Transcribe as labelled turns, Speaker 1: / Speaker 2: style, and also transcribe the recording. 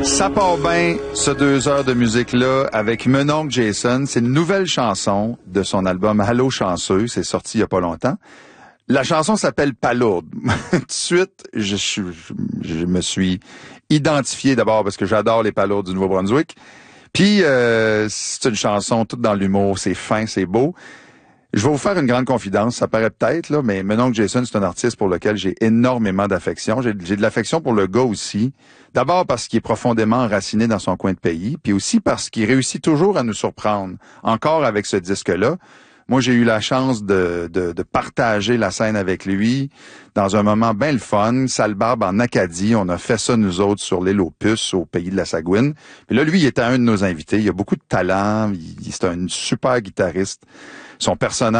Speaker 1: Ça part bien, ce 2 heures de musique-là, avec mon oncle Jason. C'est une nouvelle chanson de son album Allô chanceux. C'est sorti il y a pas longtemps. La chanson s'appelle Palourde. Tout de suite, je me suis identifié d'abord parce que j'adore les palourdes du Nouveau-Brunswick. Puis, c'est une chanson toute dans l'humour. C'est fin, c'est beau. Je vais vous faire une grande confidence, ça paraît peut-être, là, mais mon oncle Jason, c'est un artiste pour lequel j'ai énormément d'affection. J'ai de l'affection pour le gars aussi. D'abord parce qu'il est profondément enraciné dans son coin de pays, puis aussi parce qu'il réussit toujours à nous surprendre, encore avec ce disque-là. Moi, j'ai eu la chance de partager la scène avec lui dans un moment bien le fun. Sale Barbe en Acadie, on a fait ça nous autres sur l'île aux Puces, au pays de la Sagouine. Puis là, lui, il était un de nos invités. Il a beaucoup de talent, c'est un super guitariste. Son personnage